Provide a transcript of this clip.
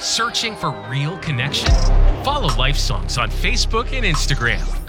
Searching for real connection? Follow Life Songs on Facebook and Instagram.